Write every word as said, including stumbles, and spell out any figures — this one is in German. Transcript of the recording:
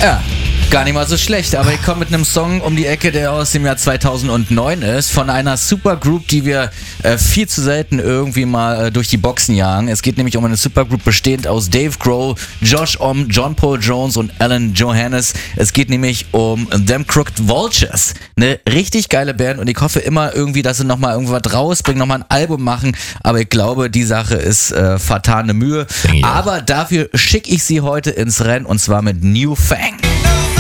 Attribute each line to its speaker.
Speaker 1: Ja, gar nicht mal so schlecht, aber ich komme mit einem Song um die Ecke, der aus dem Jahr zweitausendneun ist, von einer Supergroup, die wir äh, viel zu selten irgendwie mal äh, durch die Boxen jagen. Es geht nämlich um eine Supergroup bestehend aus Dave Grohl, Josh Homme, John Paul Jones und Alan Johannes. Es geht nämlich um Them Crooked Vultures. Eine richtig geile Band und ich hoffe immer irgendwie, dass sie nochmal irgendwas rausbringen, nochmal ein Album machen, aber ich glaube, die Sache ist äh, vertane Mühe. Aber dafür schicke ich sie heute ins Rennen und zwar mit New Fang.